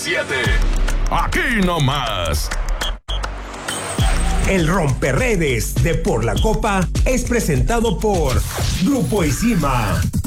7. Aquí nomás. El romperredes de Por la Copa es presentado por Grupo Isima.